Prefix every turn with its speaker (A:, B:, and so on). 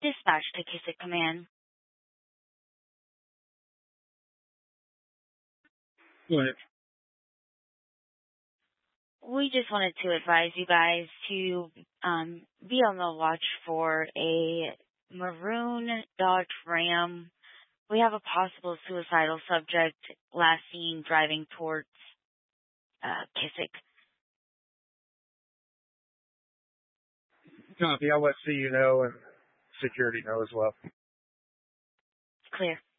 A: Dispatch to Kissick Command.
B: Go ahead.
A: We just wanted to advise you guys to be on the watch for a maroon Dodge Ram. We have a possible suicidal subject last seen driving towards Kissick.
B: Copy. I'll let CU know and security know as well.
A: Clear.